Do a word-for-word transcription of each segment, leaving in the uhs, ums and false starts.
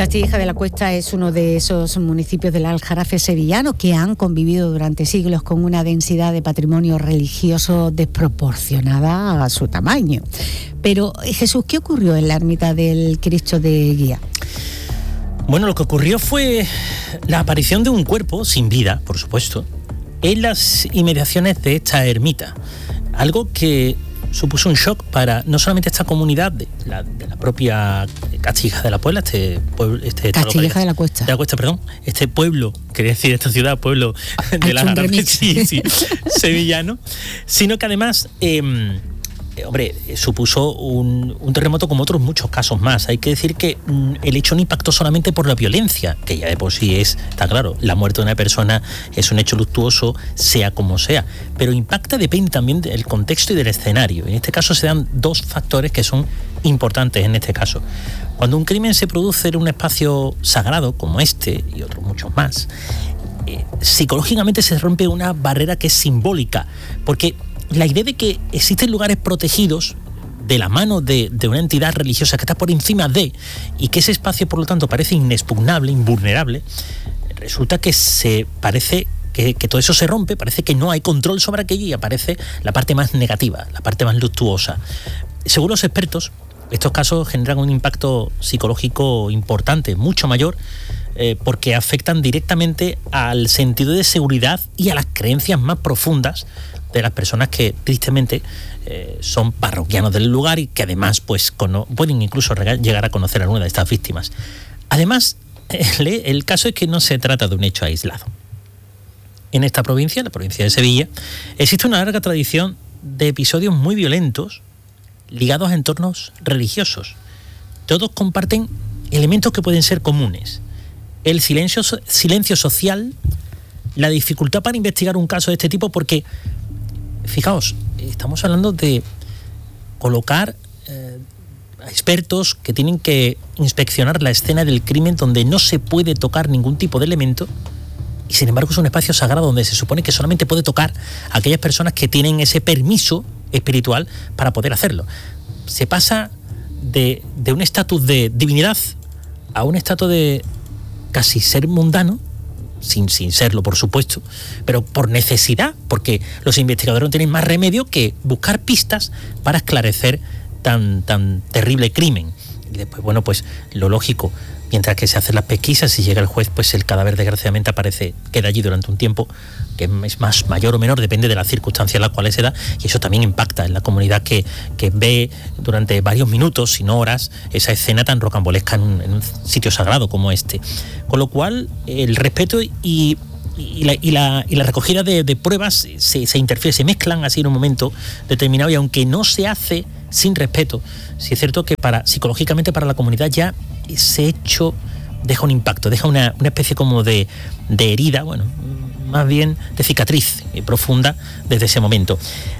Castilleja de la Cuesta es uno de esos municipios del Aljarafe sevillano que han convivido durante siglos con una densidad de patrimonio religioso desproporcionada a su tamaño. Pero, Jesús, ¿qué ocurrió en la ermita del Cristo de Guía? Bueno, lo que ocurrió fue la aparición de un cuerpo sin vida, por supuesto, en las inmediaciones de esta ermita. Algo que supuso un shock para no solamente esta comunidad de la, de la propia Castilleja de la Puebla, este pueblo, este Castilleja de la Cuesta. De la Cuesta, perdón, este pueblo, quería decir esta ciudad, pueblo de la sí, sí, sevillano, sino que además, eh, hombre, supuso un, un terremoto como otros muchos casos más. Hay que decir que mm, el hecho no impactó solamente por la violencia, que ya de por sí es, está claro, la muerte de una persona es un hecho luctuoso, sea como sea, pero impacta, depende también del contexto y del escenario. En este caso se dan dos factores que son importantes en este caso. Cuando un crimen se produce en un espacio sagrado como este y otros muchos más, eh, psicológicamente se rompe una barrera que es simbólica, porque la idea de que existen lugares protegidos de la mano de, de una entidad religiosa que está por encima de, y que ese espacio por lo tanto parece inexpugnable, invulnerable, resulta que se parece que, que todo eso se rompe, parece que no hay control sobre aquello y aparece la parte más negativa, la parte más luctuosa. Según los expertos, estos casos generan un impacto psicológico importante, mucho mayor, eh, porque afectan directamente al sentido de seguridad y a las creencias más profundas de las personas que tristemente eh, son parroquianos del lugar y que además pues cono- pueden incluso rega- llegar a conocer a alguna de estas víctimas. Además, el, el caso es que no se trata de un hecho aislado. En esta provincia, la provincia de Sevilla, existe una larga tradición de episodios muy violentos ligados a entornos religiosos. Todos comparten elementos que pueden ser comunes: el silencio, silencio social, la dificultad para investigar un caso de este tipo, porque fijaos, estamos hablando de colocar eh, a expertos que tienen que inspeccionar la escena del crimen donde no se puede tocar ningún tipo de elemento, y sin embargo es un espacio sagrado donde se supone que solamente puede tocar a aquellas personas que tienen ese permiso espiritual para poder hacerlo. Se pasa de, de un estatus de divinidad a un estatus de casi ser mundano, Sin, sin serlo, por supuesto, pero por necesidad, porque los investigadores no tienen más remedio que buscar pistas para esclarecer tan, tan terrible crimen. Y después, bueno, pues lo lógico, mientras que se hacen las pesquisas, si llega el juez, pues el cadáver desgraciadamente aparece, queda allí durante un tiempo, que es más mayor o menor, depende de las circunstancias en las cuales se da, y eso también impacta en la comunidad que, que ve durante varios minutos, si no horas, esa escena tan rocambolesca en un, en un sitio sagrado como este. Con lo cual, el respeto y, y, la, y, la, y la recogida de, de pruebas se, se interfieren, se mezclan así en un momento determinado, y aunque no se hace sin respeto, sí es cierto que para psicológicamente para la comunidad ya ese hecho deja un impacto, deja una, una especie como de, de herida, bueno, más bien de cicatriz profunda desde ese momento.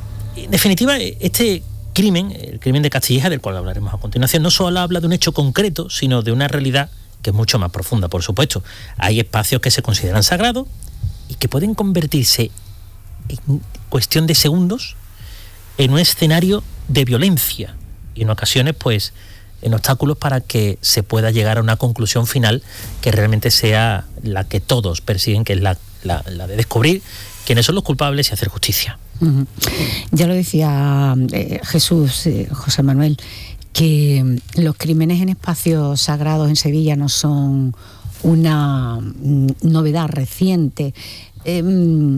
En definitiva, este crimen, el crimen de Castilleja, del cual hablaremos a continuación, no solo habla de un hecho concreto, sino de una realidad que es mucho más profunda, por supuesto. Hay espacios que se consideran sagrados y que pueden convertirse en cuestión de segundos en un escenario de violencia y en ocasiones, pues, en obstáculos para que se pueda llegar a una conclusión final que realmente sea la que todos persiguen, que es la, la, la de descubrir quiénes son los culpables y hacer justicia. Uh-huh. Ya lo decía eh, Jesús, eh, José Manuel, que los crímenes en espacios sagrados en Sevilla no son una novedad reciente. Eh,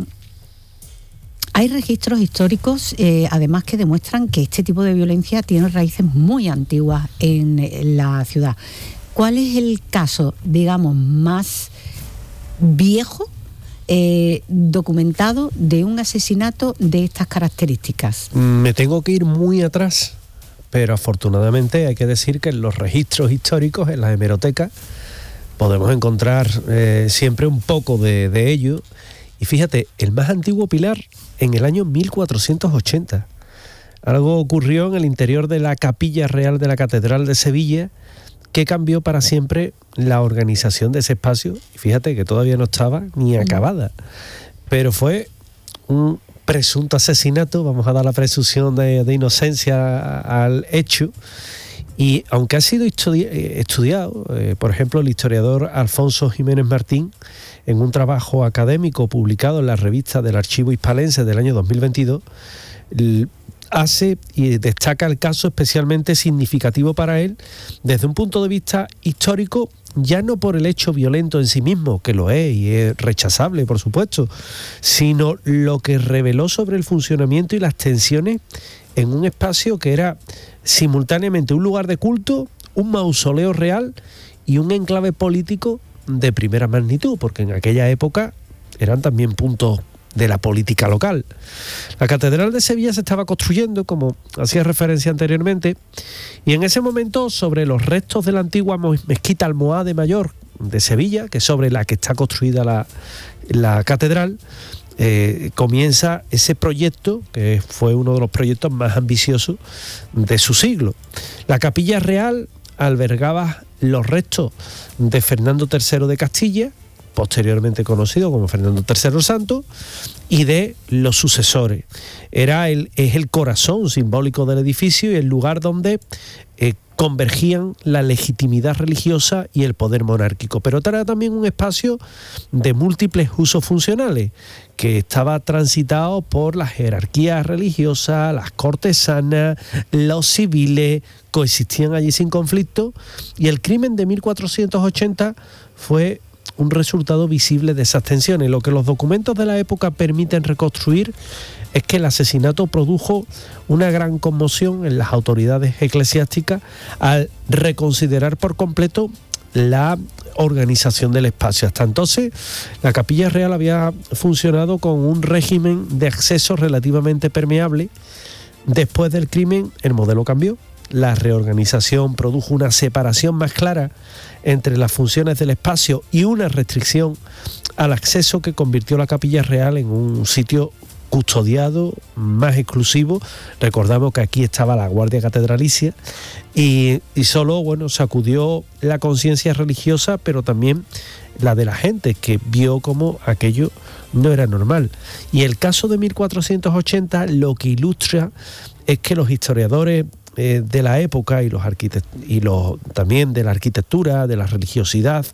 Hay registros históricos, eh, además, que demuestran que este tipo de violencia tiene raíces muy antiguas en, en la ciudad. ¿Cuál es el caso, digamos, más viejo, eh, documentado, de un asesinato de estas características? Me tengo que ir muy atrás, pero afortunadamente hay que decir que en los registros históricos, en las hemerotecas, podemos encontrar eh, siempre un poco de, de ello. Y fíjate, el más antiguo pilar en el año mil cuatrocientos ochenta. Algo ocurrió en el interior de la Capilla Real de la Catedral de Sevilla que cambió para siempre la organización de ese espacio. Y fíjate que todavía no estaba ni acabada. Pero fue un presunto asesinato, vamos a dar la presunción de, de inocencia al hecho, Y aunque ha sido estudi- estudiado, eh, por ejemplo, el historiador Alfonso Jiménez Martín, en un trabajo académico publicado en la revista del Archivo Hispalense del año dos mil veintidós, hace y destaca el caso especialmente significativo para él desde un punto de vista histórico, ya no por el hecho violento en sí mismo, que lo es y es rechazable, por supuesto, sino lo que reveló sobre el funcionamiento y las tensiones en un espacio que era simultáneamente un lugar de culto, un mausoleo real y un enclave político de primera magnitud, porque en aquella época eran también puntos de la política local. La Catedral de Sevilla se estaba construyendo, como hacía referencia anteriormente, y en ese momento, sobre los restos de la antigua mezquita Almohade Mayor de Sevilla, que es sobre la que está construida la, la catedral, eh, comienza ese proyecto, que fue uno de los proyectos más ambiciosos de su siglo. La Capilla Real albergaba los restos de Fernando tercero de Castilla, posteriormente conocido como Fernando tercero Santo, y de los sucesores. Era el, es el corazón simbólico del edificio y el lugar donde eh, convergían la legitimidad religiosa y el poder monárquico, pero era también un espacio de múltiples usos funcionales, que estaba transitado por las jerarquías religiosas, las cortesanas, los civiles, coexistían allí sin conflicto, y el crimen de mil cuatrocientos ochenta fue un resultado visible de esas tensiones. Lo que los documentos de la época permiten reconstruir es que el asesinato produjo una gran conmoción en las autoridades eclesiásticas al reconsiderar por completo la organización del espacio. Hasta entonces, la Capilla Real había funcionado con un régimen de acceso relativamente permeable. Después del crimen, el modelo cambió. La reorganización produjo una separación más clara entre las funciones del espacio y una restricción al acceso que convirtió la Capilla Real en un sitio custodiado, más exclusivo. Recordamos que aquí estaba la Guardia Catedralicia y, y solo, bueno, sacudió la conciencia religiosa, pero también la de la gente, que vio como aquello no era normal. Y el caso de mil cuatrocientos ochenta lo que ilustra es que los historiadores Eh, de la época y los arquitect- y los también de la arquitectura, de la religiosidad,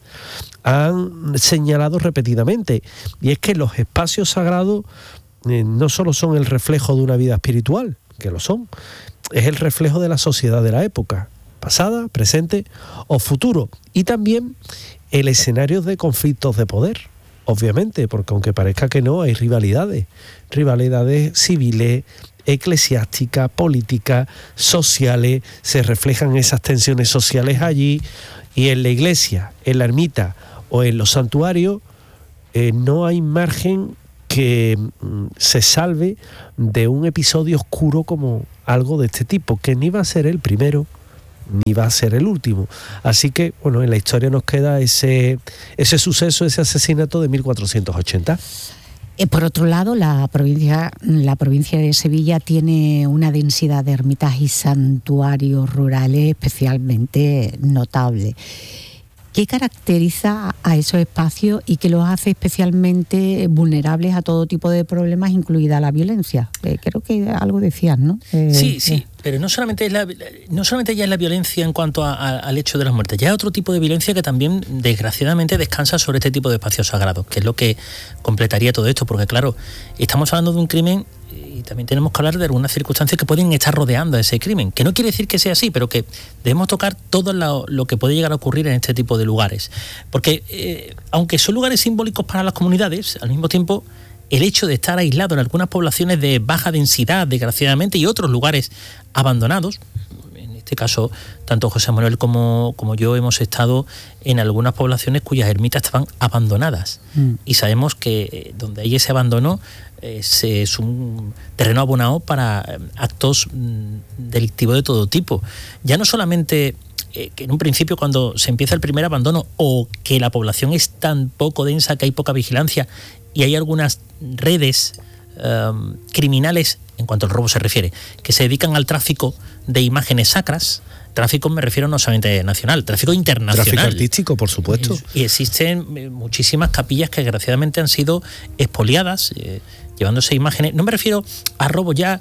han señalado repetidamente, y es que los espacios sagrados eh, no solo son el reflejo de una vida espiritual, que lo son, es el reflejo de la sociedad de la época, pasada, presente o futuro, y también el escenario de conflictos de poder, obviamente, porque aunque parezca que no, hay rivalidades, rivalidades civiles, eclesiásticas, políticas, sociales, se reflejan esas tensiones sociales allí, y en la iglesia, en la ermita o en los santuarios eh, no hay margen que mm, se salve de un episodio oscuro como algo de este tipo, que ni va a ser el primero ni va a ser el último. Así que, bueno, en la historia nos queda ese, ese suceso, ese asesinato de mil cuatrocientos ochenta. Por otro lado, la provincia, la provincia de Sevilla tiene una densidad de ermitas y santuarios rurales especialmente notable. ¿Qué caracteriza a esos espacios y qué los hace especialmente vulnerables a todo tipo de problemas, incluida la violencia? Eh, creo que algo decías, ¿no? Eh, sí, sí, eh. pero no solamente es la, no solamente ya es la violencia en cuanto a, a, al hecho de las muertes, ya hay otro tipo de violencia que también desgraciadamente descansa sobre este tipo de espacios sagrados, que es lo que completaría todo esto, porque claro, estamos hablando de un crimen y también tenemos que hablar de algunas circunstancias que pueden estar rodeando a ese crimen, que no quiere decir que sea así, pero que debemos tocar todo lo, lo que puede llegar a ocurrir en este tipo de lugares, porque eh, aunque son lugares simbólicos para las comunidades, al mismo tiempo el hecho de estar aislado en algunas poblaciones de baja densidad, desgraciadamente, y otros lugares abandonados, en este caso tanto José Manuel como, como yo hemos estado en algunas poblaciones cuyas ermitas estaban abandonadas, mm. y sabemos que donde hay ese abandono es, es un terreno abonado para actos delictivos de todo tipo. Ya no solamente eh, que en un principio cuando se empieza el primer abandono o que la población es tan poco densa que hay poca vigilancia y hay algunas redes um, criminales, en cuanto al robo se refiere, que se dedican al tráfico de imágenes sacras. Tráfico me refiero no solamente nacional, tráfico internacional. Tráfico artístico, por supuesto. Y existen muchísimas capillas que desgraciadamente han sido expoliadas, eh, llevándose imágenes. No me refiero a robo ya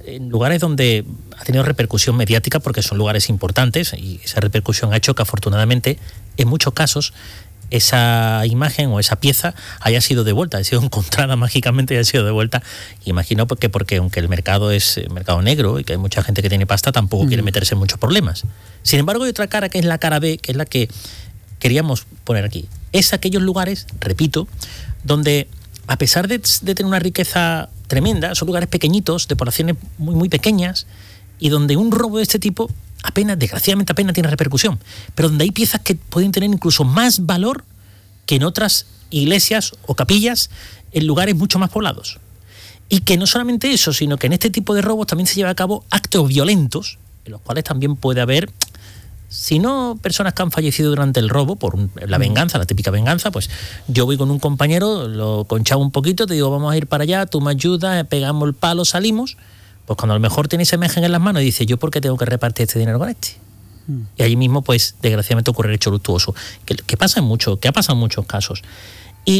en lugares donde ha tenido repercusión mediática porque son lugares importantes y esa repercusión ha hecho que afortunadamente en muchos casos esa imagen o esa pieza haya sido devuelta, ha sido encontrada mágicamente y ha sido devuelta. Imagino porque, porque aunque el mercado es mercado negro y que hay mucha gente que tiene pasta, tampoco mm. quiere meterse en muchos problemas. Sin embargo, hay otra cara que es la cara B, que es la que queríamos poner aquí. Es aquellos lugares, repito, donde a pesar de, de tener una riqueza tremenda, son lugares pequeñitos, de poblaciones muy, muy pequeñas, y donde un robo de este tipo apenas, desgraciadamente apenas tiene repercusión, pero donde hay piezas que pueden tener incluso más valor que en otras iglesias o capillas en lugares mucho más poblados. Y que no solamente eso, sino que en este tipo de robos también se llevan a cabo actos violentos, en los cuales también puede haber, si no personas que han fallecido durante el robo, por la venganza, la típica venganza, pues yo voy con un compañero, lo conchavo un poquito, te digo, vamos a ir para allá, tú me ayudas, pegamos el palo, salimos. Pues cuando a lo mejor tiene esa imagen en las manos y dice, ¿yo por qué tengo que repartir este dinero con este? Mm. Y allí mismo, pues, desgraciadamente ocurre el hecho luctuoso, que, que pasa en mucho, que ha pasado en muchos casos. Y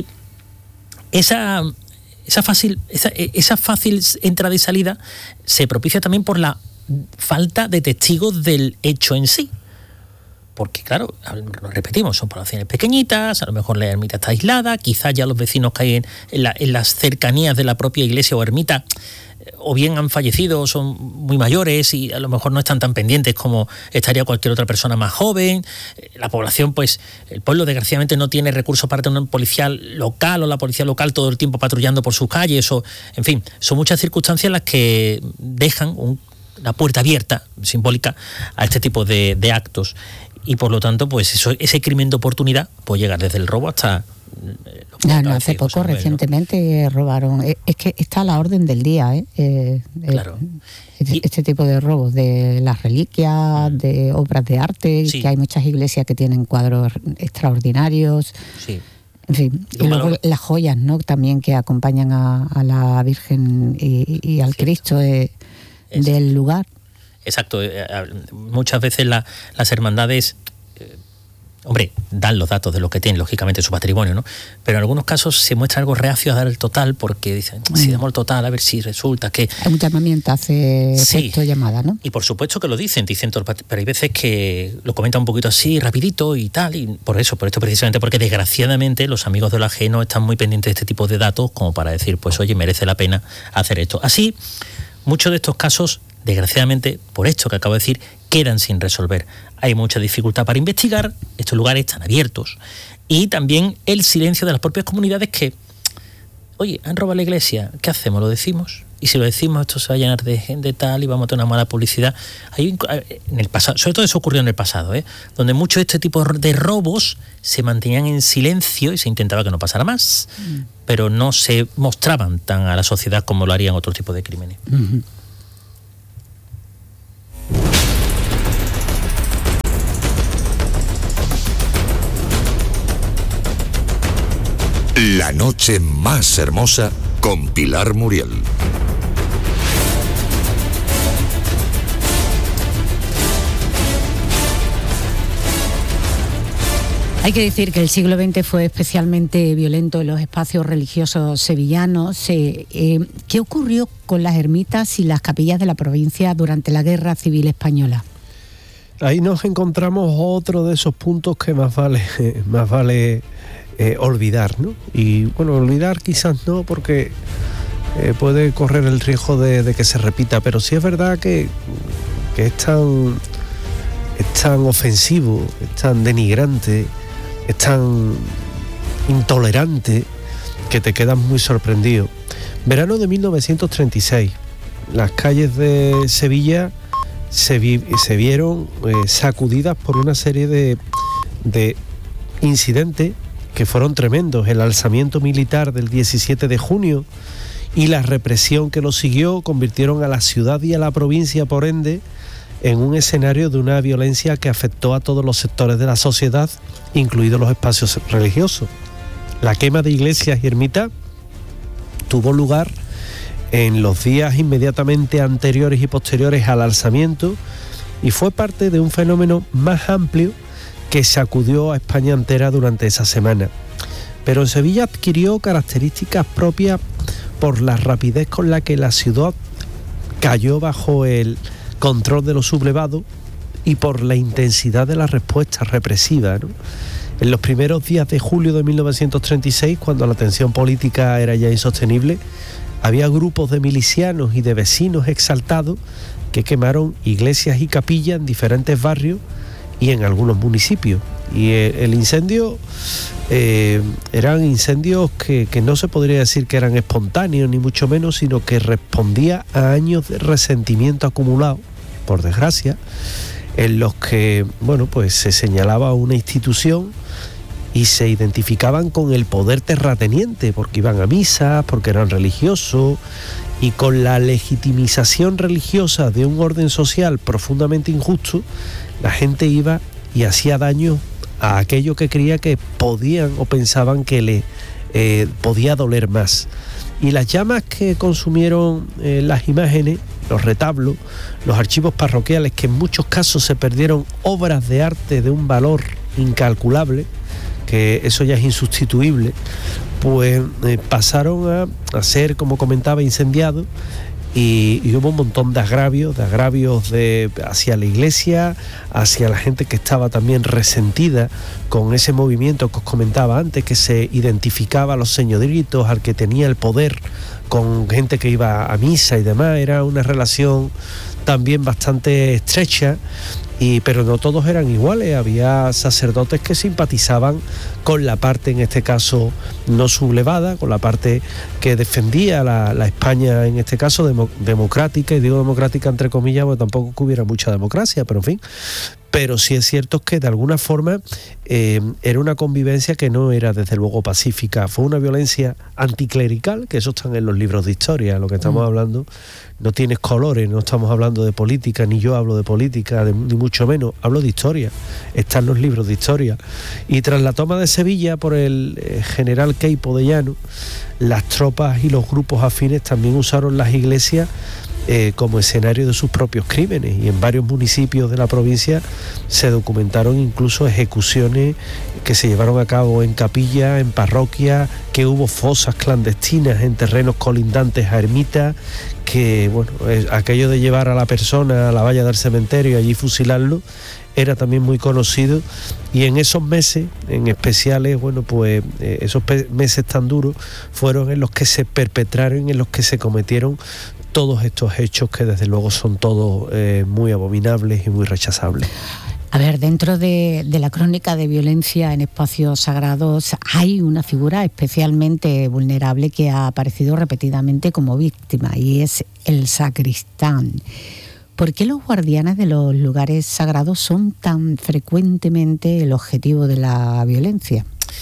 esa, esa, fácil, esa, esa fácil entrada y salida se propicia también por la falta de testigos del hecho en sí. Porque, claro, lo repetimos, son poblaciones pequeñitas, a lo mejor la ermita está aislada, quizás ya los vecinos caen en, la, en las cercanías de la propia iglesia o ermita, o bien han fallecido, son muy mayores y a lo mejor no están tan pendientes como estaría cualquier otra persona más joven. La población, pues, el pueblo desgraciadamente no tiene recursos para tener un policía local o la policía local todo el tiempo patrullando por sus calles, o, en fin, son muchas circunstancias las que dejan un, una puerta abierta, simbólica, a este tipo de, de actos. Y por lo tanto, pues eso, ese crimen de oportunidad puede llegar desde el robo hasta... No, no, hace poco, recientemente, ¿no? robaron. Es que está a la orden del día, ¿eh? eh claro. Este, este tipo de robos, de las reliquias, de obras de arte, sí. que hay muchas iglesias que tienen cuadros extraordinarios. Sí. En fin, y, y luego valor... las joyas, ¿no? También que acompañan a, a la Virgen y, y al sí. Cristo eh, del lugar. Exacto. Muchas veces la, las hermandades... Hombre, dan los datos de lo que tienen, lógicamente, su patrimonio, ¿no? Pero en algunos casos se muestra algo reacio a dar el total porque dicen, si damos el total, a ver si resulta que... Hay un llamamiento, hace efecto sí. llamada, ¿no? Y por supuesto que lo dicen, dicen, pero hay veces que lo comentan un poquito así, rapidito y tal, y por eso, por esto precisamente, porque desgraciadamente los amigos de lo ajeno están muy pendientes de este tipo de datos como para decir, pues oye, merece la pena hacer esto. Así, muchos de estos casos, desgraciadamente, por esto que acabo de decir, quedan sin resolver. Hay mucha dificultad para investigar, estos lugares están abiertos, y también el silencio de las propias comunidades que, oye, han robado la iglesia, ¿qué hacemos? ¿Lo decimos? Y si lo decimos, esto se va a llenar de gente tal y vamos a tener una mala publicidad. Hay, en el pasado, sobre todo eso ocurrió en el pasado, ¿eh? donde muchos de este tipo de robos se mantenían en silencio y se intentaba que no pasara más, mm. pero no se mostraban tan a la sociedad como lo harían otros tipos de crímenes. Mm-hmm. La noche más hermosa con Pilar Muriel. Hay que decir que el siglo veinte fue especialmente violento en los espacios religiosos sevillanos. Eh, eh, ¿Qué ocurrió con las ermitas y las capillas de la provincia durante la Guerra Civil Española? Ahí nos encontramos otro de esos puntos que más vale, más vale eh, olvidar, ¿no? Y bueno, olvidar quizás no, porque eh, puede correr el riesgo de, de que se repita, pero sí es verdad que, que es tan, es tan ofensivo, es tan denigrante, es tan intolerante que te quedas muy sorprendido. Verano de mil novecientos treinta y seis, las calles de Sevilla se, vi, se vieron eh, sacudidas por una serie de, de incidentes que fueron tremendos. El alzamiento militar del diecisiete de junio y la represión que lo siguió convirtieron a la ciudad y a la provincia, por ende, en un escenario de una violencia que afectó a todos los sectores de la sociedad, incluidos los espacios religiosos. La quema de iglesias y ermitas tuvo lugar en los días inmediatamente anteriores y posteriores al alzamiento y fue parte de un fenómeno más amplio que sacudió a España entera durante esa semana. Pero en Sevilla adquirió características propias por la rapidez con la que la ciudad cayó bajo el control de los sublevados y por la intensidad de la respuesta represiva, ¿no? En los primeros días de julio de mil novecientos treinta y seis, cuando la tensión política era ya insostenible, había grupos de milicianos y de vecinos exaltados que quemaron iglesias y capillas en diferentes barrios y en algunos municipios. Y el incendio eh, eran incendios que, que no se podría decir que eran espontáneos, ni mucho menos, sino que respondía a años de resentimiento acumulado, por desgracia, en los que, bueno, pues se señalaba una institución y se identificaban con el poder terrateniente, porque iban a misa, porque eran religiosos, y con la legitimización religiosa de un orden social profundamente injusto, la gente iba y hacía daño a aquello que creía que podían o pensaban que le eh, podía doler más. Y las llamas que consumieron eh, las imágenes, los retablos, los archivos parroquiales, que en muchos casos se perdieron obras de arte de un valor incalculable, que eso ya es insustituible, pues eh, pasaron a, a ser, como comentaba, incendiados, y, y hubo un montón de agravios, de agravios de, hacia la iglesia, hacia la gente que estaba también resentida con ese movimiento que os comentaba antes, que se identificaba a los señoritos, al que tenía el poder, con gente que iba a misa y demás. Era una relación también bastante estrecha, y, pero no todos eran iguales. Había sacerdotes que simpatizaban con la parte, en este caso, no sublevada, con la parte que defendía la, la España, en este caso, demo, democrática, y digo democrática entre comillas, porque tampoco que hubiera mucha democracia, pero en fin. Pero sí es cierto que de alguna forma eh, era una convivencia que no era desde luego pacífica. Fue una violencia anticlerical, que eso está en los libros de historia. Lo que estamos mm. hablando no tiene colores, no estamos hablando de política, ni yo hablo de política, de, ni mucho menos, hablo de historia. Están los libros de historia. Y tras la toma de Sevilla por el eh, general Queipo de Llano, las tropas y los grupos afines también usaron las iglesias Eh, como escenario de sus propios crímenes, y en varios municipios de la provincia se documentaron incluso ejecuciones que se llevaron a cabo en capillas, en parroquias, que hubo fosas clandestinas en terrenos colindantes a ermitas, que bueno, es, aquello de llevar a la persona a la valla del cementerio y allí fusilarlo era también muy conocido. Y en esos meses, en especiales, bueno, pues eh, esos pe- meses tan duros fueron en los que se perpetraron, en los que se cometieron todos estos hechos, que desde luego son todos eh, muy abominables y muy rechazables. A ver, dentro de, de la crónica de violencia en espacios sagrados hay una figura especialmente vulnerable que ha aparecido repetidamente como víctima, y es el sacristán. ¿Por qué los guardianes de los lugares sagrados son tan frecuentemente el objetivo de la violencia?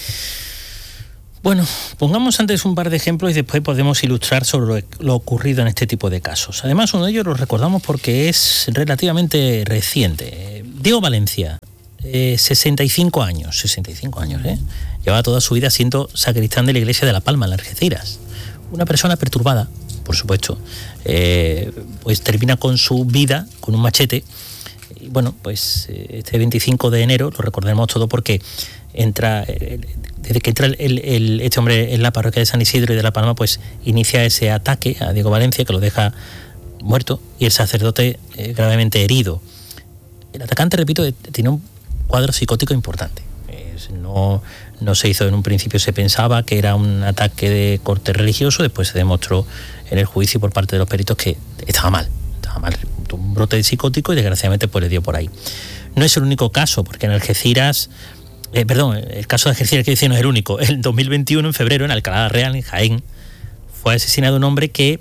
Bueno, pongamos antes un par de ejemplos y después podemos ilustrar sobre lo, lo ocurrido en este tipo de casos. Además, uno de ellos lo recordamos porque es relativamente reciente. Diego Valencia, eh, sesenta y cinco años, sesenta y cinco años, ¿eh? Llevaba toda su vida siendo sacristán de la iglesia de La Palma, en Algeciras. Una persona perturbada, por supuesto, eh, pues termina con su vida con un machete. Y bueno, pues este veinticinco de enero, lo recordaremos todo porque entra, desde que entra el, el, este hombre en la parroquia de San Isidro y de La Palma, pues inicia ese ataque a Diego Valencia, que lo deja muerto, y el sacerdote eh, gravemente herido. El atacante, repito, tiene un cuadro psicótico importante. Es, no, no se hizo en un principio, se pensaba que era un ataque de corte religioso, después se demostró en el juicio por parte de los peritos que estaba mal, estaba mal, un brote psicótico, y desgraciadamente pues le dio por ahí. No es el único caso, porque en Algeciras, eh, perdón, el caso de Algeciras, que decía, no es el único. En dos mil veintiuno, en febrero, en Alcalá Real, en Jaén, fue asesinado un hombre que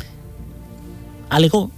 alegó,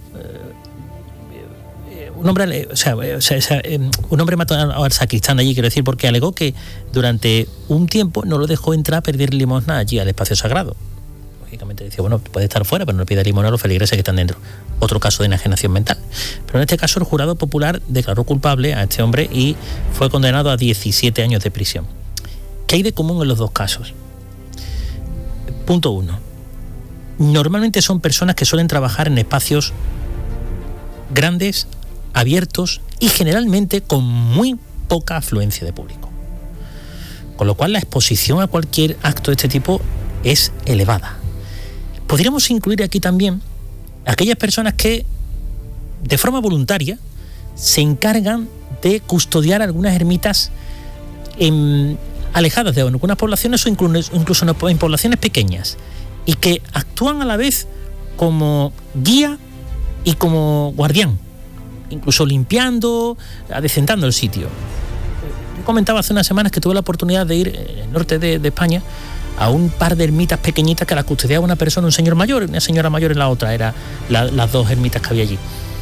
eh, un hombre, o sea, o sea, o sea eh, un hombre mató al sacristán allí, quiero decir, porque alegó que durante un tiempo no lo dejó entrar a pedir limosna allí al espacio sagrado. Lógicamente decía, bueno, puede estar fuera, pero no le pida limosna a los feligreses que están dentro. Otro caso de enajenación mental. Pero en este caso el jurado popular declaró culpable a este hombre y fue condenado a diecisiete años de prisión. ¿Qué hay de común en los dos casos? Punto uno. Normalmente son personas que suelen trabajar en espacios grandes, abiertos y generalmente con muy poca afluencia de público. Con lo cual la exposición a cualquier acto de este tipo es elevada. Podríamos incluir aquí también aquellas personas que de forma voluntaria se encargan de custodiar algunas ermitas en, alejadas de algunas poblaciones o incluso, incluso en poblaciones pequeñas, y que actúan a la vez como guía y como guardián, incluso limpiando, adecentando el sitio. Yo comentaba hace unas semanas que tuve la oportunidad de ir en el norte de, de España a un par de ermitas pequeñitas que las custodiaba una persona, un señor mayor y una señora mayor en la otra, eran la, las dos ermitas que había allí.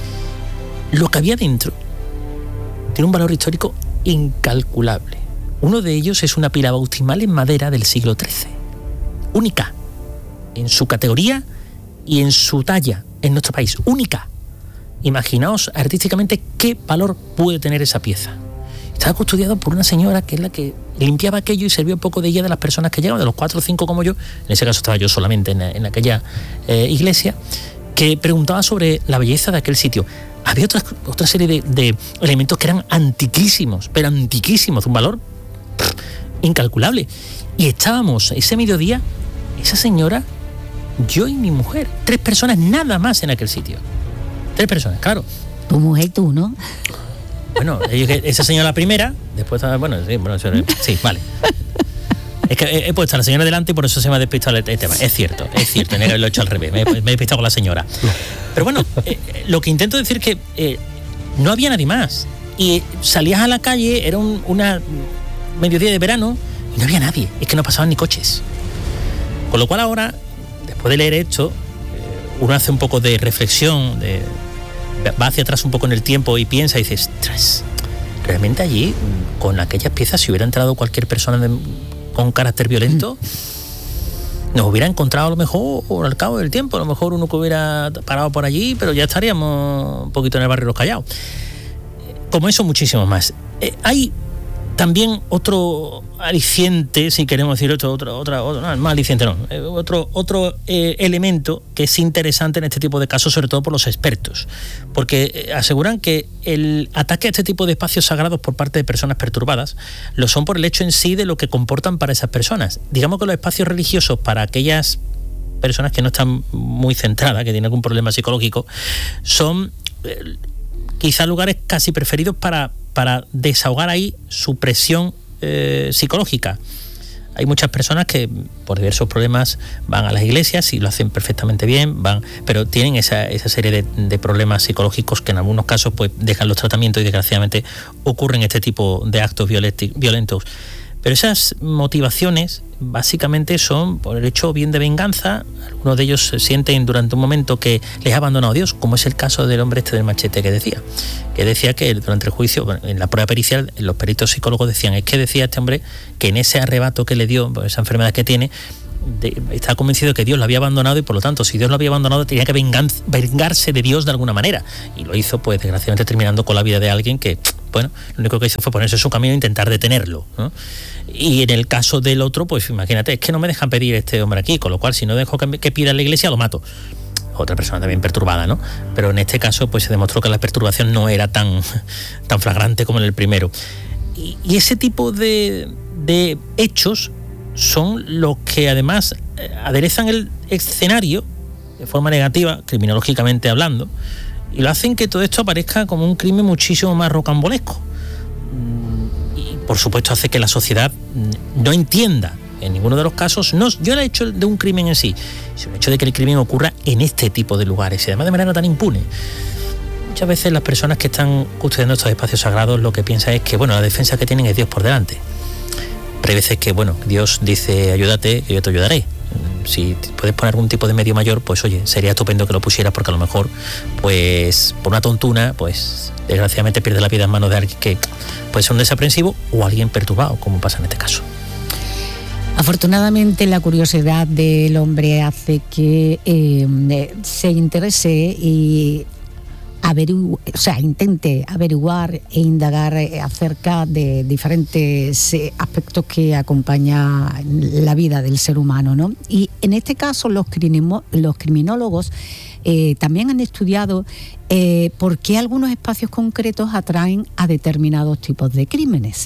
Lo que había dentro tiene un valor histórico incalculable. Uno de ellos es una pila bautismal en madera del siglo trece, única en su categoría y en su talla en nuestro país, única. Imaginaos artísticamente qué valor puede tener esa pieza. Estaba custodiado por una señora que es la que limpiaba aquello y servía un poco de guía de las personas que llegaban, de los cuatro o cinco como yo, en ese caso estaba yo solamente en, en aquella eh, iglesia, que preguntaba sobre la belleza de aquel sitio. Había otra, otra serie de, de elementos que eran antiquísimos, pero antiquísimos, de un valor pff, incalculable. Y estábamos ese mediodía, esa señora, yo y mi mujer, tres personas nada más en aquel sitio. Tres personas, claro. Tu mujer y tú, ¿no? Bueno, esa señora la primera, después, bueno, sí, bueno, sí, vale. Es que he, he puesto a la señora delante y por eso se me ha despistado el tema. Es cierto, es cierto, tenía que haberlo hecho al revés, me, me he despistado con la señora. Pero bueno, eh, lo que intento decir es que eh, no había nadie más. Y salías a la calle, era un una mediodía de verano, y no había nadie, es que no pasaban ni coches. Con lo cual ahora, después de leer esto, eh, uno hace un poco de reflexión, de, va hacia atrás un poco en el tiempo y piensa y dices, ostras, realmente allí, con aquellas piezas, si hubiera entrado cualquier persona de, con carácter violento, nos hubiera encontrado a lo mejor al cabo del tiempo, a lo mejor uno que hubiera parado por allí, pero ya estaríamos un poquito en el barrio Los Callaos. Como eso, muchísimo más. Eh, hay también otro aliciente, si queremos decir otro, otro, otra, otro, no, más aliciente no, eh, otro, otro eh, elemento que es interesante en este tipo de casos, sobre todo por los expertos, porque eh, aseguran que el ataque a este tipo de espacios sagrados por parte de personas perturbadas lo son por el hecho en sí de lo que comportan para esas personas. Digamos que los espacios religiosos para aquellas personas que no están muy centradas, que tienen algún problema psicológico, son eh, quizá lugares casi preferidos para para desahogar ahí su presión eh, psicológica. Hay muchas personas que por diversos problemas van a las iglesias y lo hacen perfectamente bien, van, pero tienen esa, esa serie de, de problemas psicológicos que en algunos casos pues dejan los tratamientos y desgraciadamente ocurren este tipo de actos violentos. Pero esas motivaciones básicamente son por el hecho bien de venganza. Algunos de ellos se sienten durante un momento que les ha abandonado Dios, como es el caso del hombre este del machete que decía. Que decía que durante el juicio, bueno, en la prueba pericial, los peritos psicólogos decían, es que decía este hombre que en ese arrebato que le dio, esa enfermedad que tiene, de, está convencido de que Dios lo había abandonado y por lo tanto, si Dios lo había abandonado, tenía que vengan, vengarse de Dios de alguna manera. Y lo hizo, pues desgraciadamente, terminando con la vida de alguien que, bueno, lo único que hizo fue ponerse en su camino e intentar detenerlo, ¿no? Y en el caso del otro, pues imagínate, es que no me dejan pedir este hombre aquí, con lo cual si no dejo que, que pida en la iglesia, lo mato. Otra persona también perturbada, ¿no? Pero en este caso, pues se demostró que la perturbación no era tan, tan flagrante como en el primero. Y, y ese tipo de, de hechos son los que además aderezan el escenario de forma negativa, criminológicamente hablando, y lo hacen que todo esto aparezca como un crimen muchísimo más rocambolesco. Y por supuesto hace que la sociedad no entienda en ninguno de los casos, no yo el hecho de un crimen en sí, sino el hecho de que el crimen ocurra en este tipo de lugares y además de manera tan impune. Muchas veces las personas que están custodiando estos espacios sagrados lo que piensan es que, bueno, la defensa que tienen es Dios por delante. Pero hay veces que, bueno, Dios dice, ayúdate, que yo te ayudaré. Si puedes poner algún tipo de medio mayor, pues oye, sería estupendo que lo pusieras, porque a lo mejor, pues, por una tontuna, pues, desgraciadamente pierde la vida en manos de alguien que puede ser un desaprensivo o alguien perturbado, como pasa en este caso. Afortunadamente la curiosidad del hombre hace que eh, se interese y averigu- o sea, intente averiguar e indagar acerca de diferentes eh, aspectos que acompañan la vida del ser humano, ¿no? Y en este caso los, crinimo- los criminólogos eh, también han estudiado eh, por qué algunos espacios concretos atraen a determinados tipos de crímenes.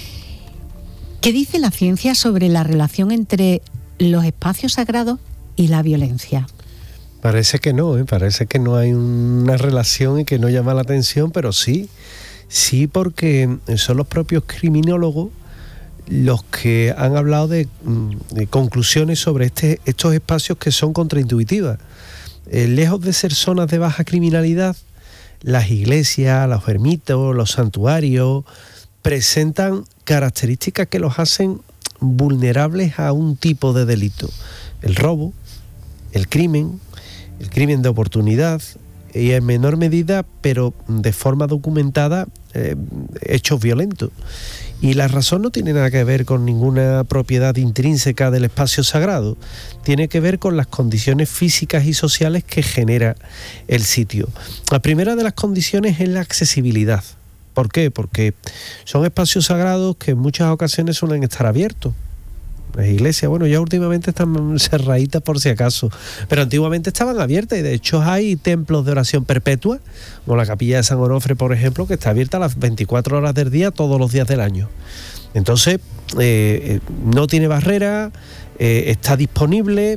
¿Qué dice la ciencia sobre la relación entre los espacios sagrados y la violencia? Parece que no, ¿eh? Parece que no hay una relación y que no llama la atención, pero sí, sí, porque son los propios criminólogos los que han hablado de, de conclusiones sobre este, estos espacios que son contraintuitivas. Eh, lejos de ser zonas de baja criminalidad, las iglesias, los ermitos, los santuarios presentan características que los hacen vulnerables a un tipo de delito: el robo, el crimen, el crimen de oportunidad y en menor medida, pero de forma documentada, eh, hechos violentos. Y la razón no tiene nada que ver con ninguna propiedad intrínseca del espacio sagrado, tiene que ver con las condiciones físicas y sociales que genera el sitio. La primera de las condiciones es la accesibilidad. ¿Por qué? Porque son espacios sagrados que en muchas ocasiones suelen estar abiertos. Las iglesias, bueno, ya últimamente están cerraditas por si acaso, pero antiguamente estaban abiertas y de hecho hay templos de oración perpetua, como la capilla de San Onofre, por ejemplo, que está abierta a las veinticuatro horas del día, todos los días del año. Entonces, eh, no tiene barrera, eh, está disponible,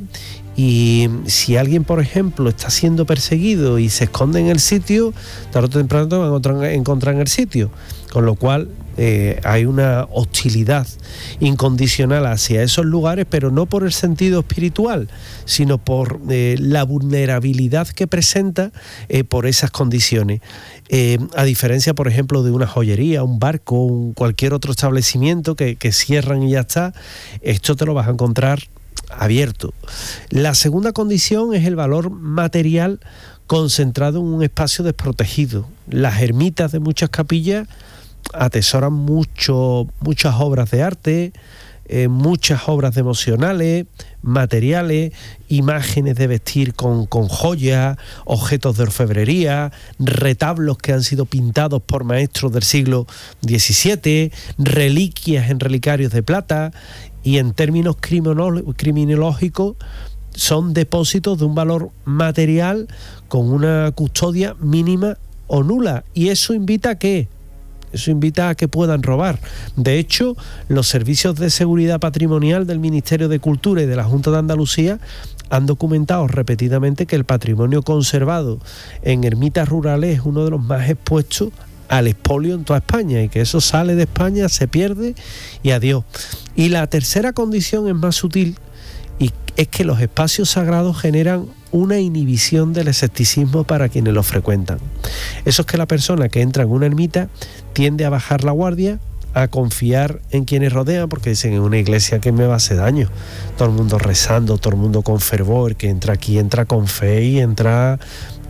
y si alguien, por ejemplo, está siendo perseguido y se esconde en el sitio, tarde o temprano va a encontrar, encontrar en el sitio, con lo cual eh, hay una hostilidad incondicional hacia esos lugares, pero no por el sentido espiritual, sino por eh, la vulnerabilidad que presenta eh, por esas condiciones. Eh, a diferencia, por ejemplo, de una joyería, un barco, un, cualquier otro establecimiento que, que cierran y ya está, esto te lo vas a encontrar abierto. La segunda condición es el valor material concentrado en un espacio desprotegido. Las ermitas de muchas capillas atesoran mucho, muchas obras de arte, eh, muchas obras devocionales, materiales, imágenes de vestir con, con joyas, objetos de orfebrería, retablos que han sido pintados por maestros del siglo diecisiete, reliquias en relicarios de plata, y en términos criminológicos son depósitos de un valor material con una custodia mínima o nula. ¿Y eso invita a qué? Eso invita a que puedan robar. De hecho, los servicios de seguridad patrimonial del Ministerio de Cultura y de la Junta de Andalucía han documentado repetidamente que el patrimonio conservado en ermitas rurales es uno de los más expuestos al expolio en toda España, y que eso sale de España, se pierde y adiós. Y la tercera condición es más sutil, y es que los espacios sagrados generan una inhibición del escepticismo para quienes los frecuentan. Eso es que la persona que entra en una ermita tiende a bajar la guardia, a confiar en quienes rodean, porque dicen: en una iglesia que me va a hacer daño, todo el mundo rezando, todo el mundo con fervor, que entra aquí, entra con fe y entra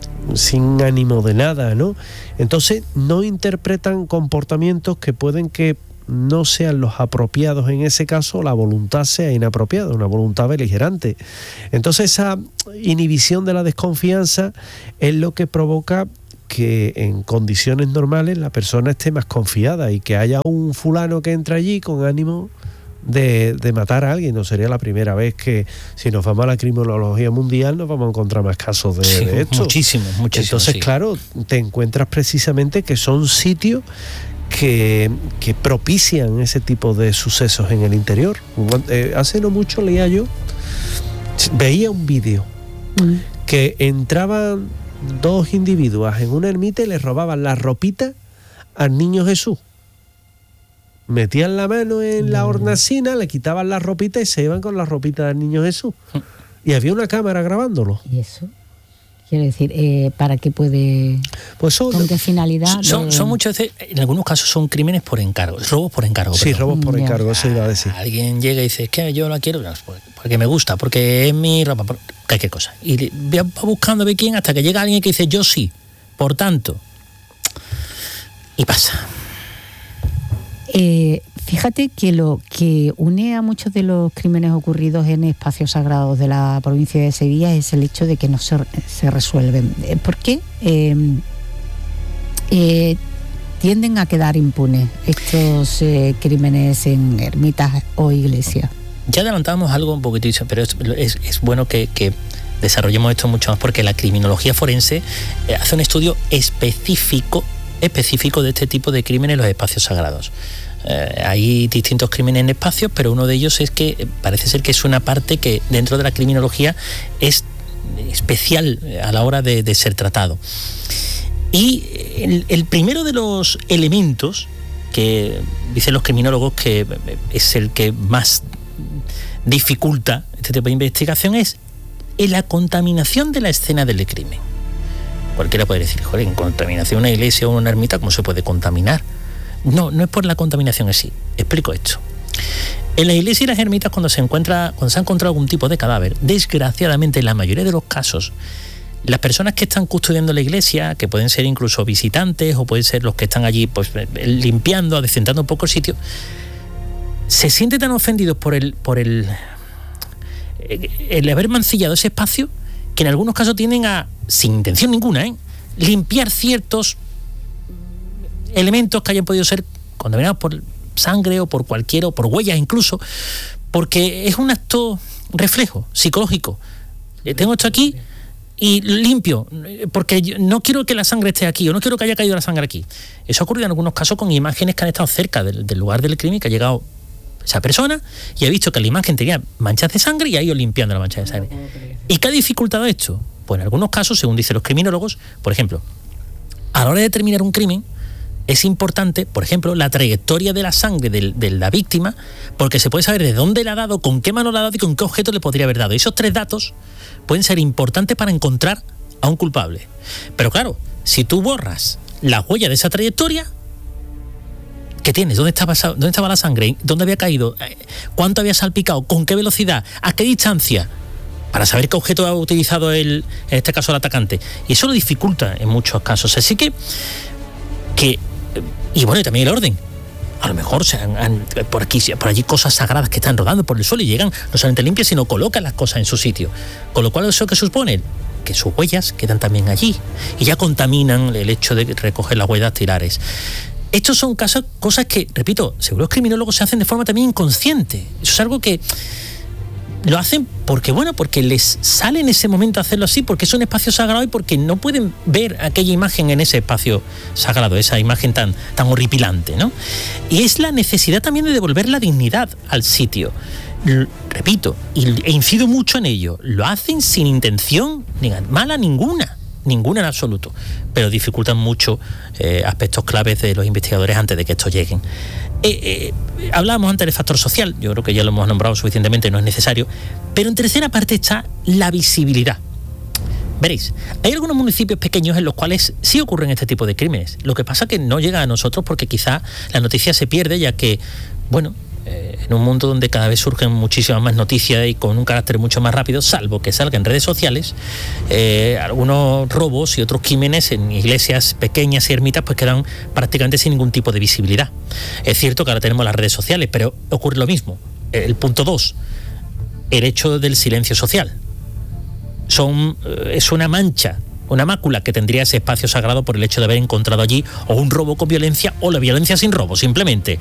sin ánimo de nada, ¿no? Entonces no interpretan comportamientos que pueden que no sean los apropiados en ese caso, la voluntad sea inapropiada, una voluntad beligerante. Entonces esa inhibición de la desconfianza es lo que provoca que en condiciones normales la persona esté más confiada y que haya un fulano que entra allí con ánimo de, de matar a alguien. No sería la primera vez que, si nos vamos a la criminología mundial, nos vamos a encontrar más casos de, sí, de esto. Muchísimos, muchísimos. Entonces, sí. claro, te encuentras precisamente que son sitios que, que propician ese tipo de sucesos en el interior. Eh, hace no mucho leía yo, veía un vídeo mm. que entraban dos individuos en una ermita y le robaban la ropita al niño Jesús. Metían la mano en la hornacina, le quitaban la ropita y se iban con la ropita del niño Jesús. Y había una cámara grabándolo. ¿Y eso? Quiero decir, eh, ¿para qué puede...? Pues son, ¿con qué finalidad? Son, de... son muchas veces, en algunos casos son crímenes por encargo, robos por encargo. Sí, perdón. robos por encargo, eso iba a decir. Alguien llega y dice: es que yo la quiero porque me gusta, porque es mi ropa, cualquier cosa. Y va buscando a ver quién, hasta que llega alguien que dice: yo sí, por tanto. Y pasa. Eh, fíjate que lo que une a muchos de los crímenes ocurridos en espacios sagrados de la provincia de Sevilla es el hecho de que no se, se resuelven. ¿Por qué? Eh, eh, tienden a quedar impunes estos eh, crímenes en ermitas o iglesias. Ya adelantamos algo un poquitito, pero es, es, es bueno que, que desarrollemos esto mucho más, porque la criminología forense hace un estudio específico específico de este tipo de crímenes en los espacios sagrados. Eh, hay distintos crímenes en espacios, pero uno de ellos es que parece ser que es una parte que dentro de la criminología es especial a la hora de, de ser tratado. Y el, el primero de los elementos que dicen los criminólogos que es el que más dificulta este tipo de investigación es la contaminación de la escena del crimen. Cualquiera puede decir, joder, en contaminación una iglesia o una ermita, ¿cómo se puede contaminar? No, no es por la contaminación en sí. Explico esto. En las iglesias y las ermitas, cuando se encuentra, cuando se ha encontrado algún tipo de cadáver, desgraciadamente en la mayoría de los casos, las personas que están custodiando la iglesia, que pueden ser incluso visitantes o pueden ser los que están allí pues limpiando, adecentando un poco el sitio, se sienten tan ofendidos por el, por el, el haber mancillado ese espacio que en algunos casos tienden a, sin intención ninguna, ¿eh? limpiar ciertos elementos que hayan podido ser contaminados por sangre o por cualquiera, o por huellas incluso, porque es un acto reflejo psicológico. Eh, tengo esto aquí y limpio, porque yo no quiero que la sangre esté aquí, o no quiero que haya caído la sangre aquí. Eso ha ocurrido en algunos casos con imágenes que han estado cerca del, del lugar del crimen, que ha llegado esa persona y ha visto que la imagen tenía manchas de sangre y ha ido limpiando la mancha de sangre. ¿Y qué ha dificultado esto? Pues en algunos casos, según dicen los criminólogos, por ejemplo, a la hora de determinar un crimen, es importante, por ejemplo, la trayectoria de la sangre de, de la víctima, porque se puede saber de dónde la ha dado, con qué mano la ha dado y con qué objeto le podría haber dado. Y esos tres datos pueden ser importantes para encontrar a un culpable. Pero claro, si tú borras la huella de esa trayectoria, ¿qué tienes? ¿Dónde estaba, dónde estaba la sangre? ¿Dónde había caído? ¿Cuánto había salpicado? ¿Con qué velocidad? ¿A qué distancia? Para saber qué objeto ha utilizado el, en este caso el atacante. Y eso lo dificulta en muchos casos. Así que, que y bueno, y también el orden. A lo mejor se han, han, por aquí, por allí cosas sagradas que están rodando por el suelo y llegan no solamente limpias, sino colocan las cosas en su sitio. Con lo cual, ¿eso qué supone? Que sus huellas quedan también allí y ya contaminan el hecho de recoger las huellas dactilares. Estos son casos, cosas que, repito, según los criminólogos se hacen de forma también inconsciente. Eso es algo que lo hacen porque, bueno, porque les sale en ese momento hacerlo así, porque es un espacio sagrado y porque no pueden ver aquella imagen en ese espacio sagrado, esa imagen tan, tan horripilante, ¿no? Y es la necesidad también de devolver la dignidad al sitio. L- repito, y, e incido mucho en ello, lo hacen sin intención ni mala ninguna, ninguna en absoluto, pero dificultan mucho eh, aspectos claves de los investigadores antes de que estos lleguen. Eh, eh, hablábamos antes del factor social, yo creo que ya lo hemos nombrado suficientemente, no es necesario, pero en tercera parte está la visibilidad. Veréis, hay algunos municipios pequeños en los cuales sí ocurren este tipo de crímenes. Lo que pasa es que no llega a nosotros porque quizá la noticia se pierde, ya que, bueno, eh, en un mundo donde cada vez surgen muchísimas más noticias y con un carácter mucho más rápido, salvo que salga en redes sociales, eh, algunos robos y otros crímenes en iglesias pequeñas y ermitas pues quedan prácticamente sin ningún tipo de visibilidad. Es cierto que ahora tenemos las redes sociales, pero ocurre lo mismo. El punto dos, el hecho del silencio social. Son, es una mancha, una mácula que tendría ese espacio sagrado por el hecho de haber encontrado allí o un robo con violencia o la violencia sin robo, simplemente.